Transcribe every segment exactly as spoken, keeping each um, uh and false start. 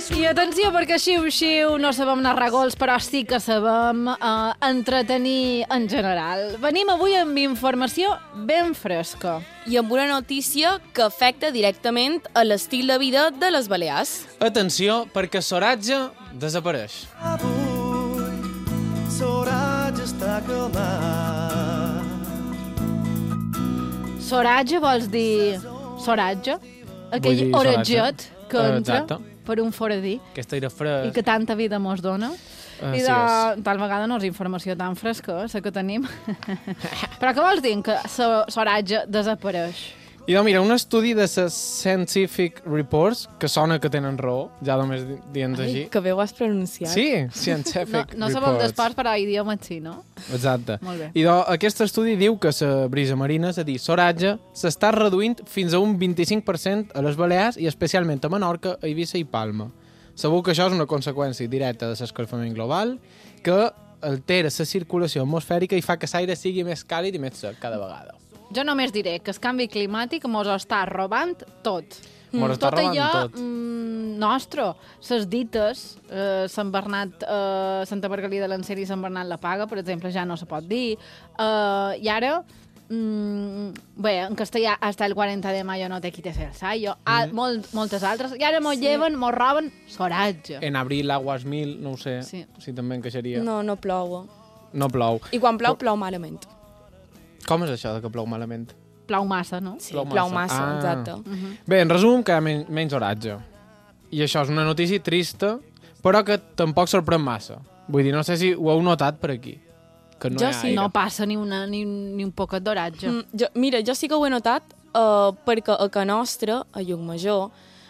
I atenció, perquè xiu-xiu no sabem narrar gols, però sí que sabem eh, entretenir en general. Venim avui amb informació ben fresca. I amb una notícia que afecta directament a l'estil de vida de les Balears. Atenció, perquè Soratge desapareix. Avui Soratge està calmat. Soratge vols dir soratge? Aquell dir oratget soratge. que entra Exacte. per un foradí Aquest aire fresc. i que tanta vida mos dona. Així I de, és. tal vegada no és informació tan fresca, la que tenim. Però què vols dir que so, Soratge desapareix? I doncs mira, un estudi de les Scientific Reports, que sona que tenen raó, ja només di- dient així. Que bé ho has pronunciat. Sí, No, Scientific no sabem Reports. d'esports, però idiomes sí, no? Exacte. Molt bé. I doncs, aquest estudi diu que la brisa marina, és a dir, Soratge, s'està reduint fins a un vint-i-cinc per cent a les Balears i especialment a Menorca, a Eivissa i Palma. Segur que això és una conseqüència directa de l'escalfament global que altera la circulació atmosfèrica i fa que l'aire sigui més càlid i més sec cada vegada. Jo només diré que el canvi climàtic mos està robant tot. Mos està tot robant allò tot. mm, nostre. Ses dites, eh, Sant Bernat, eh, Santa Margalida de l'Encera i Sant Bernat la Paga, per exemple, ja no se pot dir. Eh, I ara, mm, bé, en castellà hasta el quaranta de mayo no te quites el sayo. Ah, Mm. molt, moltes altres. I ara mos sí. lleven, mos roben Soratge. En abril, aguas mil, no ho sé, Sí. si també encaixaria. No, no plou. No plou. I quan plou, plou malament. Com és això de que plou malament? Plau massa, no? Sí, Plou plou massa. massa, Ah. exacte. Bé, en resum, que hi ha men menys oratge. I això és una notícia trista, però que tampoc sorprèn massa. Vull dir, no sé si ho heu notat per aquí. Que no Jo hi ha sí. aire. No passa ni, una, ni, un- ni un poquet d'oratge. Mm, jo, mira, jo sí que ho he notat uh, perquè a Can Nostra, a Llucmajor,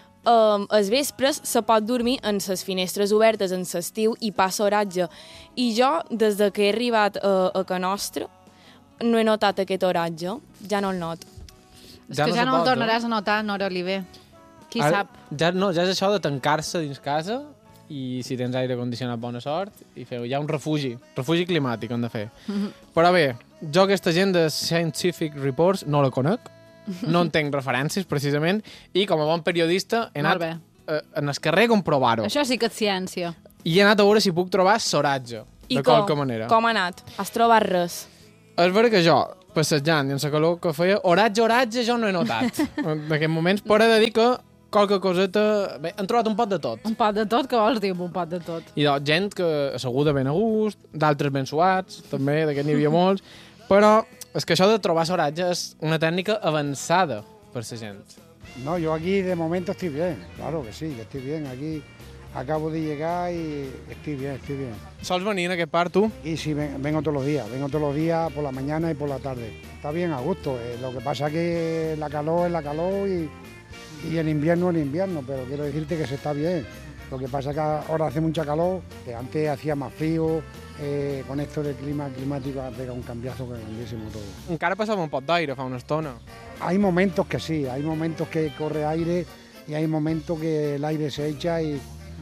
uh, als vespres se pot dormir en les finestres obertes en l'estiu i passa oratge. I jo, des de que he arribat uh, a Can Nostra, no he notat aquest oratge. Ja no el noto. És Ja que no ja se no el pot, tornaràs a notar, Nora Oliver. Qui Ara, sap? Ja, no, ja és això de tancar-se dins casa i si tens aire condicionat, bona sort, i feu ja un refugi, refugi climàtic han de fer. Però bé, jo aquesta gent de Scientific Reports no la conec, no entenc referències precisament, i com a bon periodista he Molt anat bé. eh, en el carrer a comprovar-ho. Això sí que és ciència. I he anat a veure si puc trobar Soratge, I de com, qualque manera. com ha anat? Has trobat res? És vera que jo, passejant i en la calor que feia, oratge, oratge, jo no he notat en aquests moments, però he de dir que qualque coseta... Bé, han trobat un pot de tot. Un pot de tot, que vols dir un pot de tot? I doncs, gent que asseguda ben a gust, d'altres ben suats, també, d'aquest n'hi havia molts, però és que això de trobar soratge és una tècnica avançada per la gent. No, yo aquí de momento estoy bien, claro que sí, que estoy bien. Aquí acabo de llegar y estoy bien, estoy bien. Sols venir en aquest part, tu? Y sí, ven- vengo todos los días, vengo todos los días por la mañana y por la tarde. Está bien a gusto, eh, lo que pasa es que la calor es la calor y, y el invierno es el invierno, pero quiero decirte que se está bien. Lo que pasa es que ahora hace mucha calor, que antes hacía más frío, eh, con esto del clima climático ha pegado un cambiazo grandísimo todo. Encara passava un pot d'aire fa una estona. Hay momentos que sí, hay momentos que corre aire y hay momentos que el aire se echa y,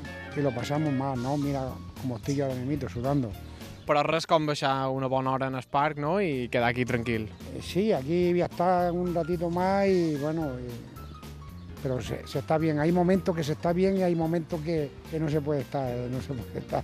y lo pasamos mal, ¿no? Mira como estoy yo ahora mismo sudando. Però res com baixar una bona hora en el parc, no?, i quedar aquí tranquil. Eh, Sí, aquí voy a estar un ratito más y bueno, y- pero se, se está bien. Hay momentos que se está bien y hay momentos que, que no se puede estar, eh, no se puede estar.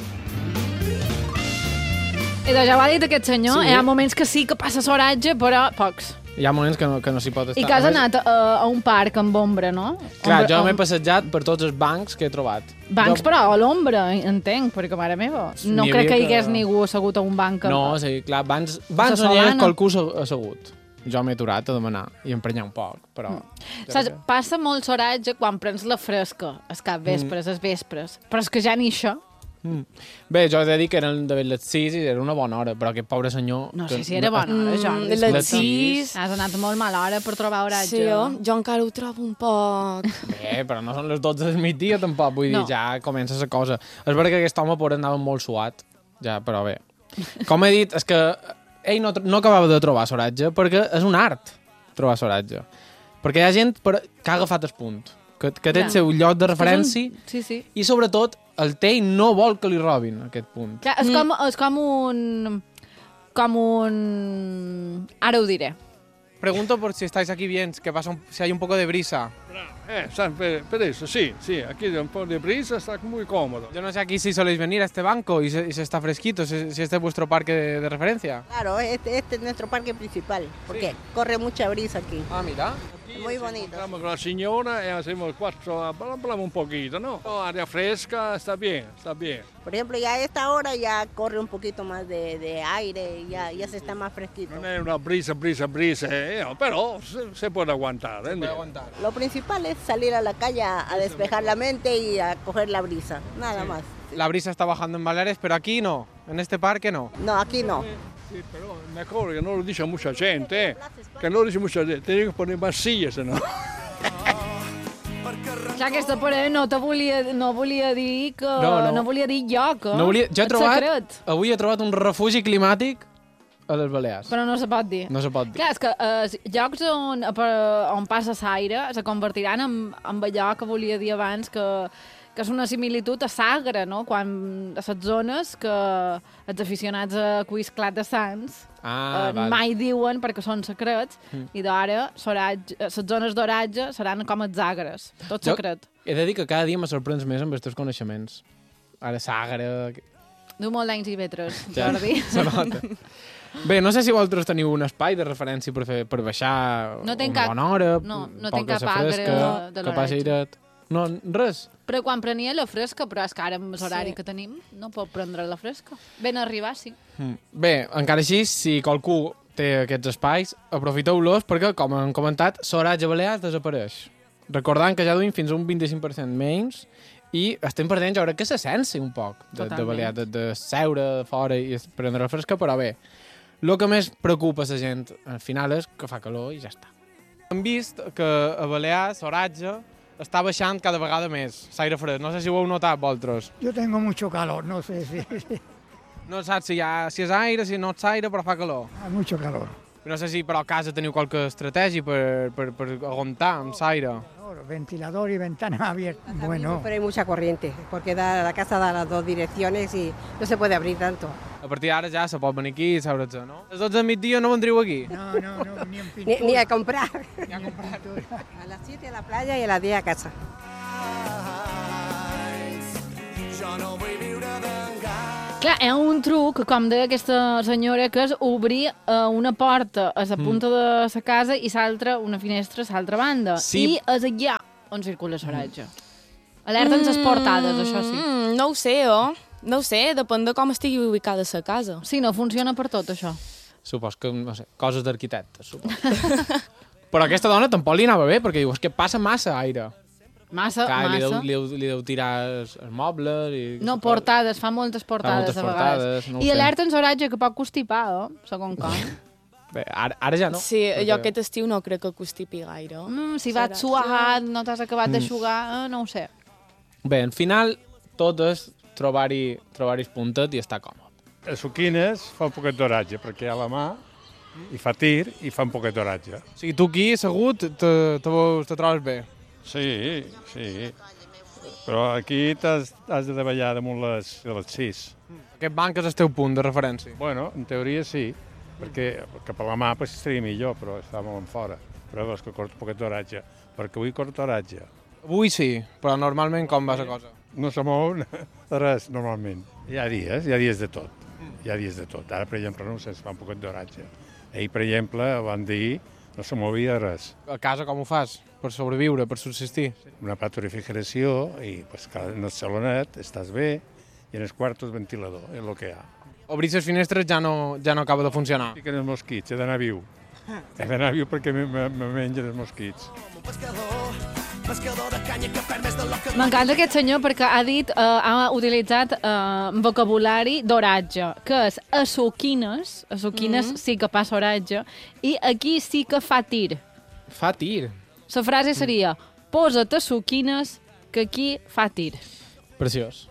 I doncs ja ho ha dit aquest senyor, Sí. hi ha moments que sí que passa soratge, però pocs. Hi ha moments que no, que no s'hi pot estar. I que has A més, anat a, a un parc amb ombra, no? Clar, Ombra, jo m'he om- passejat per tots els bancs que he trobat. Bancs, jo... però a l'ombra, entenc, perquè, mare meva, no N'hi crec havia que hi que- hagués ningú assegut a un banc. amb- No, sí, clar, abans, abans no hi solana. hagués qualcú assegut- assegut. Jo m'he aturat a demanar i emprenyar un poc, però... Mm. Saps, passa molt soratge quan prens la fresca, els cap vespres, els vespres, però és que ja ni això. Mm. Bé, jo he de dir que eren de les sis i era una bona hora, però aquest pobre senyor... No que sé si era bona hora, Jordi. Mm, les Les sis... Has anat molt mala hora per trobar oratge. Sí, jo, jo encara ho trobo un poc... Bé, però no són les dotze del migdia tampoc, vull dir, No. ja comença la cosa. És vera que aquest home pobre anava molt suat, ja, però bé. Com he dit, és que ell no, no acabava de trobar soratge perquè és un art trobar soratge. Perquè hi ha gent per, que ha agafat el punt, que, que té el Clar. seu lloc de referència Sí, sí. i sobretot el té i no vol que li robin aquest punt. Clar, és, com, és com un... Com un... Ara ho diré. pregunto por si estáis aquí bien, que pasa un- si hay un poco de brisa. Eh, San- per, per eso, sí, sí, aquí hay un poco de brisa, está muy cómodo. Yo no sé aquí si soléis venir a este banco y se, y se está fresquito, si, si este es vuestro parque de, de referencia. Claro, este, este es nuestro parque principal, porque corre mucha brisa aquí. Ah, mira. Muy bonito. Encontramos con la señora y hacemos cuatro, hablamos un poquito, ¿no? No, área fresca, está bien, está bien. Por ejemplo, ya a esta hora ya corre un poquito más de, de aire, ya, ya se está más fresquito. No es una brisa, brisa, brisa, eh, pero se, se puede aguantar. ¿eh? Puede aguantar. Lo principal es salir a la calle a, a despejar la mente y a coger la brisa, nada más. La brisa está bajando en Baleares, pero aquí no, en este parque no. No, aquí no. Sí, pero mejor que no lo dice mucha gente, eh, que no lo dice mucha gente, tienen que poner más sillas, ¿no? Clar, aquesta parella no te volia, no volia dir que... No, no. no volia dir lloc, eh? No volia... Jo he És trobat, secret, avui he trobat un refugi climàtic a les Balears. però no se pot dir. No se pot dir. Clar, és que eh, llocs on, per, on passa l'aire se convertiran en, en allò que volia dir abans, que, que és una similitud a Sagra, no? Quan a les zones que els aficionats a Quisclat de Sants Ah, eh, val. mai diuen perquè són secrets, mm. i d'ara les zones d'oratge seran com els agres, tot Jo secret. he de dir que cada dia me sorprens més amb els teus coneixements. Ara Sagra... Diu molt d'anys i vetres, Ja, Jordi. se nota. Bé, no sé si vosaltres teniu un espai de referència per, fer, per baixar No tenc una cap- bona hora, no, no poca tenc cap sa agre fresca, de- de que passi l'oratge. airet. No, res. Però quan prenia la fresca, però és que ara amb l'horari Sí. que tenim no pot prendre la fresca. Ben arribar, sí. Mm. Bé, encara així, si qualcú té aquests espais, aprofiteu-los perquè, com hem comentat, l'oratge balear desapareix. Recordant que ja duim fins a un vint-i-cinc per cent menys i estem perdent, jo crec que l'essència un poc de, de Totalment. balear, de, de seure fora i prendre la fresca, però bé, el que més preocupa la gent al final és que fa calor i ja està. Hem vist que a Balears l'oratge està baixant cada vegada més, l'aire fred. No sé si ho heu notat, vosaltres. Yo tengo mucho calor, no sé si No saps si, hi ha, si és aire, si no és aire, però fa calor. hay mucho calor. No sé si però a casa teniu qualque estratègia per, per, per aguantar amb l'aire. Calor, ventilador y ventana abierta. Bueno, Pero hay mucha corriente, porque da, la casa da las dos direcciones y no se puede abrir tanto. A partir d'ara ja se pot venir aquí i saure's, no? A les dotze del migdia no vendríeu aquí? no, no, no, ni en Ni, pintura. ni a comprar. Ni a comprar. A las siete a la playa y a las diez a casa. Jo no vull viure d'enganys. Clar, hi ha un truc, com deia aquesta senyora, que és obrir eh, una porta a la punta de la casa i l'altra, una finestra a l'altra banda. Sí. I és allà on circula l'oratge. Alerten les portades, això sí. Mm, no ho sé, oh. No ho sé, depèn de com estigui ubicada la casa. Sí, no funciona per tot, això. Supos que, no sé, coses d'arquitectes, supos. Però a aquesta dona tampoc li anava bé, perquè diu, és que passa massa aire. Massa, Clar, li deu, massa. li, deu, li deu tirar els, els mobles... I, No, portades, fa moltes portades moltes a vegades. portades, no ho I sé. alerten l'oratge que pot constipar, eh? Segon com. Bé, ara, ara ja no. Sí, perquè- jo aquest estiu no crec que constipi gaire. Mm, si vas Serà- suat, no t'has acabat Mm. d'aixugar, eh? no ho sé. Bé, al final, tot és trobar-hi trobar puntet i estar còmode. Les suquines fa un poquet d'oratge, perquè a la mà i fa tir i fa un poquet d'oratge. O sigui, tu aquí, assegut, te, te, te trobes bé. Sí, sí. Però aquí t'has has de treballar damunt les, les sis. Aquest banc és el teu punt de referència. Bueno, en teoria sí, perquè, perquè per la mà pues, estaria millor, però està molt en fora. Però veus que corta un poquet d'oratge, perquè avui corta oratge. Avui sí, però normalment com va la cosa? No se mou res, normalment. Hi ha dies, hi ha dies de tot. Hi ha dies de tot. Ara, per exemple, no sé, es fa un poquet d'oratge. Ahir, per exemple, van dir no se movia res. A casa com ho fas? Per sobreviure, per subsistir? Una pata de refrigeració i pues, en el salonet estàs bé i en els quartos ventilador, és el que hi ha. Obrir les finestres ja no, ja no acaba de funcionar. Piquen els mosquits, he d'anar viu. He d'anar viu perquè me, me, me mengen els mosquits. Pescador, pescador de canya que perd més de lo que... M'encanta aquest senyor perquè ha dit, eh, ha utilitzat eh, vocabulari d'oratge, que és a suquines, a suquines mm -hmm. sí que passa oratge, i aquí sí que fa tir. Fa tir. La frase seria, posa't a suquines, que aquí fa tir. Preciós.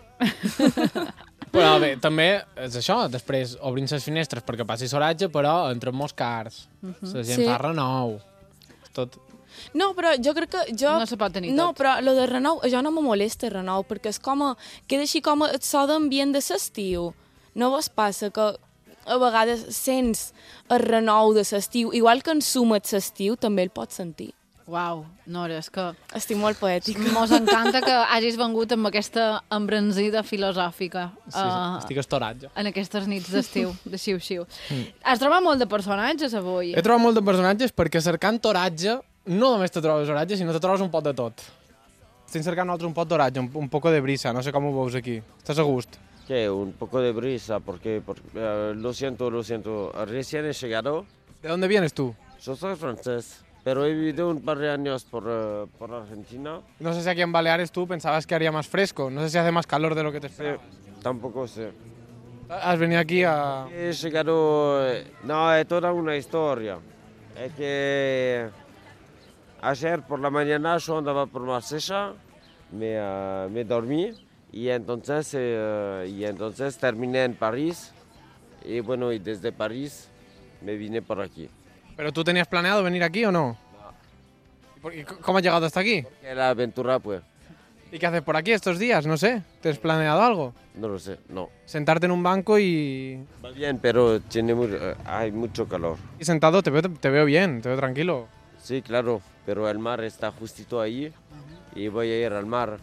Però bé, també és això, després obrim les finestres perquè passi l'oratge, però entren molts cars, uh -huh. la gent Sí. fa renou, tot... No, però jo crec que jo... No se pot tenir No, tot. però lo de renou, jo no me molesta renou, perquè és com a... Queda així com a el so d'ambient de l'estiu. No vos passa que a vegades sents el renou de l'estiu, igual que ensumes l'estiu, també el pots sentir. Uau, Nora, és que... Estic molt poètica. Mos encanta que hagis vengut amb aquesta embranzida filosòfica. Sí, uh, estic estoratge. En aquestes nits d'estiu, de xiu-xiu. Mm. Has trobat molt de personatges avui? He trobat molt de personatges perquè cercant oratge, no només te trobes oratge, sinó te trobes un pot de tot. Estic cercant nosaltres un pot d'oratge, un, un poco de brisa, no sé com ho veus aquí. Estàs a gust? ¿Qué? Un poco de brisa, porque, porque uh, lo siento, lo siento. Recién he llegado. ¿De dónde vienes tú? Yo soy francés. Pero he vivido un par de años por, uh, por Argentina. No sé si aquí en Baleares tú pensabas que haría más fresco. No sé si hace más calor de lo que te esperaba. Sí, tampoco sé. ¿Has venido aquí a...? He llegado... No, es toda una historia. Es que ayer por la mañana yo andaba por Marsella, me, uh, me dormí y entonces, uh, y entonces terminé en París. Y bueno, y desde París me vine por aquí. ¿Pero tú tenías planeado venir aquí o no? No. ¿Y cómo has llegado hasta aquí? Porque la aventura, pues. ¿Y qué haces por aquí estos días? No sé. ¿Te has planeado algo? No lo sé, no. Sentarte en un banco y... Va bien, pero tiene muy, uh, hay mucho calor. Y sentado te veo, te veo bien, te veo tranquilo. Sí, claro, pero el mar está justito ahí y voy a ir al mar.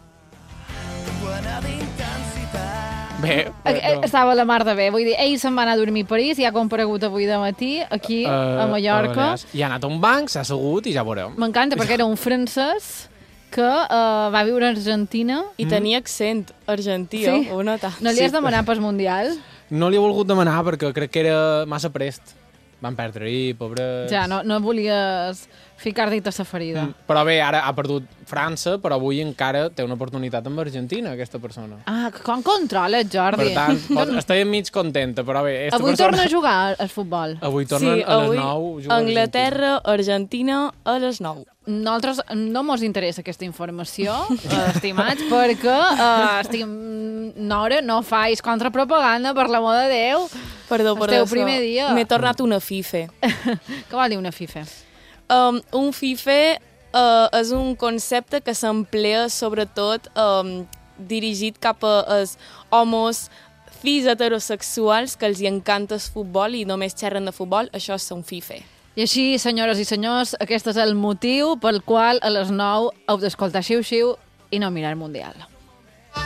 Bé, no. Estava a la mar de bé, vull dir, ell se'n va anar a dormir a París i ha comparegut avui de matí aquí uh, a Mallorca. I ha anat a un banc, s'ha assegut i ja veureu. M'encanta perquè era un francès que uh, va viure a Argentina. I tenia accent argentí, sí? Ho notat. No li has demanat pas Mundial? No li he volgut demanar perquè crec que era massa prest. Van perdre-hi, pobres... Ja, no, no volies ficar dit a la ferida. Mm, però bé, ara ha perdut França, però avui encara té una oportunitat amb Argentina, aquesta persona. Ah, com controles, Jordi? Per tant, pot, estic mig contenta, però bé... Avui persona... torna a jugar al futbol. Avui tornen sí, a les avui nou. Anglaterra, Argentina, a les nou. Nosaltres no mos interessa aquesta informació, estimats, perquè uh, estim... Nora, no faig contrapropaganda, per l'amor de Déu. Perdó, perdó. El teu primer dia. M'he tornat una fife. Què vol dir una fife? Um, un fife uh, és un concepte que s'emplea sobretot um, dirigit cap a els homes cis heterosexuals que els hi encanta el futbol i només xerren de futbol, això és un fife. I així, senyores i senyors, aquest és el motiu pel qual a les nou heu d'escoltar Xiu Xiu i no mirar el Mundial.